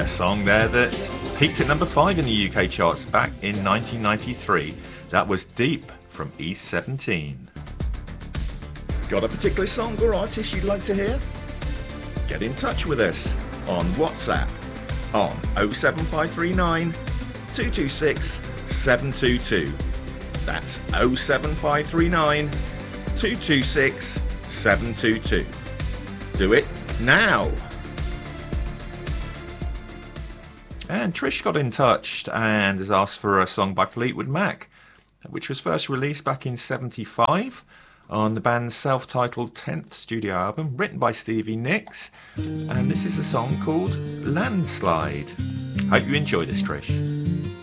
A song there that peaked at number 5 in the UK charts back in 1993. That was Deep from East 17. Got a particular song or artist you'd like to hear? Get in touch with us on WhatsApp on 07539 226 722. That's 07539 226 722. Do it now. And Trish got in touch and has asked for a song by Fleetwood Mac, which was first released back in 75 on the band's self-titled 10th studio album, written by Stevie Nicks. And this is a song called Landslide. Hope you enjoy this, Trish.